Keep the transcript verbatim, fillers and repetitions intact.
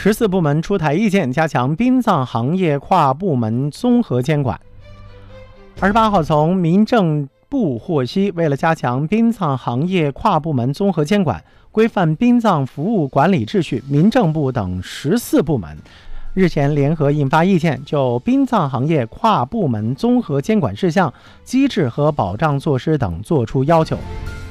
十四部门出台意见，加强殡葬行业跨部门综合监管。二十八号，从民政部获悉，为了加强殡葬行业跨部门综合监管，规范殡葬服务管理秩序，民政部等十四部门日前联合印发意见，就殡葬行业跨部门综合监管事项、机制和保障措施等作出要求。